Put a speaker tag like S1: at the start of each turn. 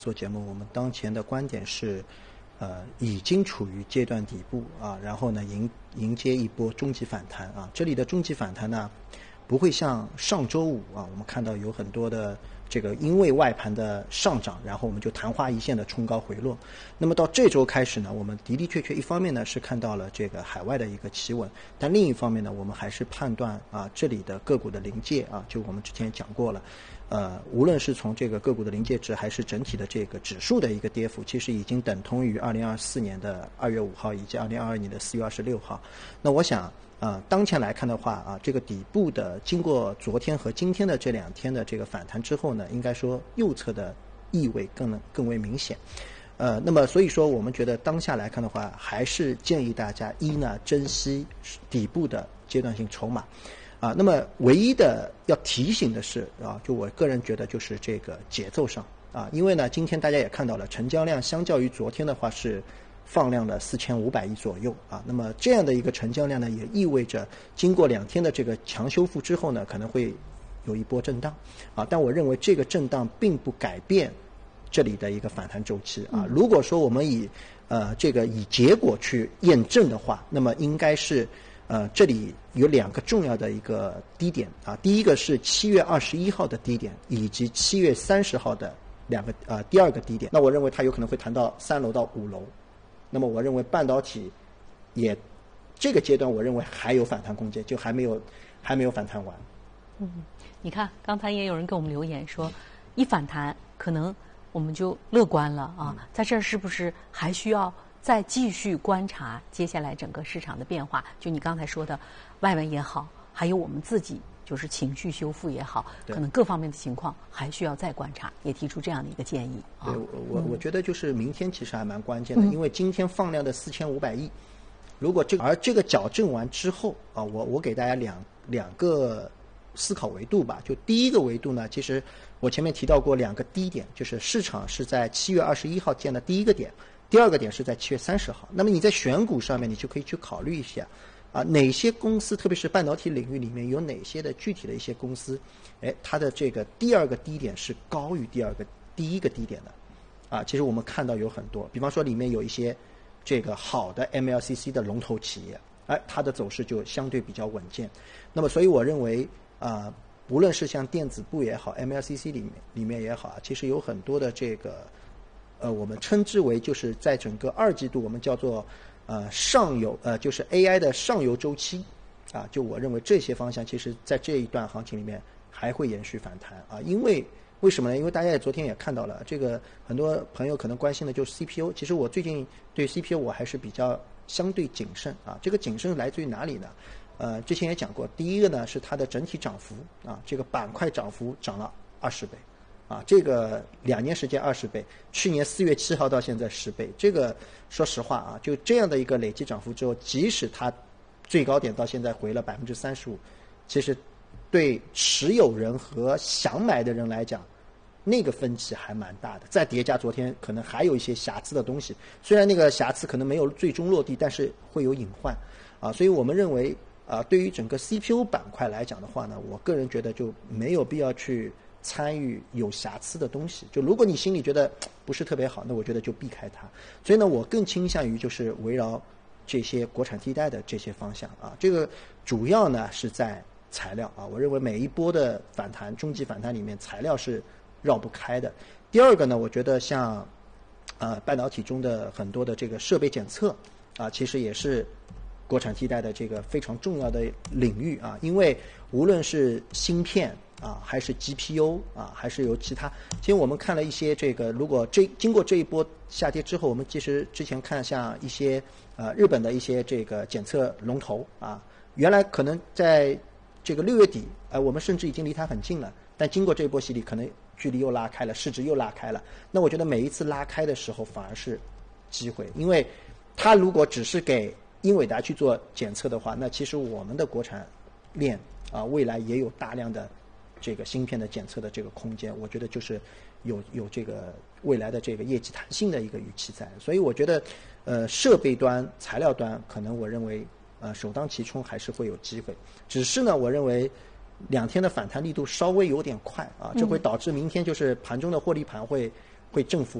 S1: 做节目，我们当前的观点是，已经处于阶段底部啊，然后呢迎接一波终极反弹啊。这里的终极反弹呢，不会像上周五啊，我们看到有很多的这个因为外盘的上涨，然后我们就昙花一现的冲高回落。那么到这周开始呢，我们的确一方面呢是看到了这个海外的一个企稳，但另一方面呢，我们还是判断啊这里的个股的临界啊，就我们之前也讲过了。无论是从这个个股的临界值，还是整体的这个指数的一个跌幅，其实已经等同于2024年的2月5号以及2022年的4月26号。那我想，当前来看的话啊，这个底部的经过昨天和今天的这2天的这个反弹之后呢，应该说右侧的意味更为明显。那么所以说，我们觉得当下来看的话，还是建议大家珍惜底部的阶段性筹码。那么唯一的要提醒的是就我个人觉得就是这个节奏上因为呢，今天大家也看到了，成交量相较于昨天的话是放量了4500亿左右那么这样的一个成交量呢，也意味着经过2天的这个强修复之后呢，可能会有一波震荡但我认为这个震荡并不改变这里的一个反弹周期如果说我们以结果去验证的话，那么应该是这里有2个重要的一个低点第一个是7月21号的低点，以及7月30号的第2个低点。那我认为它有可能会谈到3楼到5楼。那么我认为半导体也这个阶段，我认为还有反弹空间，就还没有反弹完。
S2: 你看刚才也有人给我们留言说，一反弹可能我们就乐观了在这儿是不是还需要再继续观察接下来整个市场的变化？就你刚才说的，外围也好，还有我们自己就是情绪修复也好，可能各方面的情况还需要再观察，也提出这样的一个建议
S1: 对，我觉得就是明天其实还蛮关键的，因为今天放量的4500亿，如果这个矫正完之后我给大家两个思考维度吧。就第一个维度呢，其实我前面提到过2个低点，就是市场是在7月21号见的第一个点，第2个点是在7月30号。那么你在选股上面，你就可以去考虑一下哪些公司，特别是半导体领域里面有哪些的具体的一些公司，它的这个第2个低点是高于第一个低点的其实我们看到有很多，比方说里面有一些这个好的 MLCC 的龙头企业，它的走势就相对比较稳健。那么所以我认为无论是像电子部也好， MLCC 里面也好其实有很多的这个我们称之为就是在整个2季度我们叫做上游就是 AI 的上游周期就我认为这些方向其实在这一段行情里面还会延续反弹为什么呢？因为大家也昨天也看到了，这个很多朋友可能关心的就是 CPU。其实我最近对 CPU 我还是比较相对谨慎这个谨慎来自于哪里呢？之前也讲过，第一个呢是它的整体涨幅这个板块涨幅涨了20倍这个2年时间20倍，去年4月7号到现在10倍。这个说实话就这样的一个累计涨幅之后，即使它最高点到现在回了35%，其实对持有人和想买的人来讲，那个分歧还蛮大的。再叠加昨天可能还有一些瑕疵的东西，虽然那个瑕疵可能没有最终落地，但是会有隐患所以我们认为对于整个 CPU 板块来讲的话呢，我个人觉得就没有必要去参与有瑕疵的东西。就如果你心里觉得不是特别好，那我觉得就避开它。所以呢，我更倾向于就是围绕这些国产替代的这些方向这个主要呢是在材料我认为每一波的反弹，终极反弹里面材料是绕不开的。第2个呢，我觉得像半导体中的很多的这个设备检测其实也是国产替代的这个非常重要的领域因为无论是芯片还是 GPU 还是有其他，其实我们看了一些这个，如果经过这一波下跌之后，我们其实之前看像一些日本的一些这个检测龙头原来可能在这个6月底我们甚至已经离它很近了，但经过这一波洗礼，可能距离又拉开了，市值又拉开了。那我觉得每一次拉开的时候反而是机会，因为它如果只是给英伟达去做检测的话，那其实我们的国产链未来也有大量的这个芯片的检测的这个空间，我觉得就是有这个未来的这个业绩弹性的一个预期在。所以我觉得设备端材料端可能我认为首当其冲还是会有机会，只是呢我认为2天的反弹力度稍微有点快这会导致明天就是盘中的获利盘会会振幅